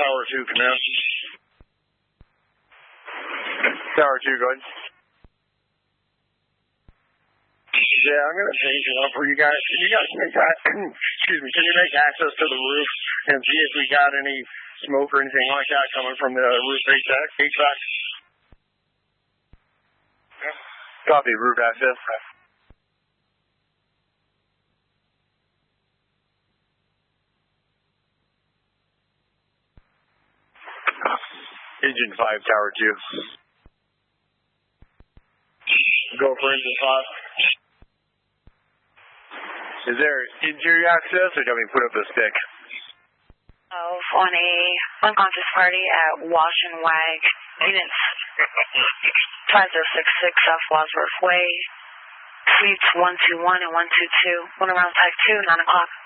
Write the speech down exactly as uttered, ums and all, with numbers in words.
Tower two, command. Tower two, go ahead. Yeah, I'm going to change it up for you guys. Can you guys make that, excuse me, can you make access to the roof and see if we got any smoke or anything like that coming from the roof H V A C? Copy, roof access. Engine five, Tower two. Go for engine five. Is there interior access, or do you want me to put up the stick? Oh, on a unconscious party at Wash and Wag, units five zero six six South Wadsworth Way, suites one two one and one two two, one around type two, nine o'clock.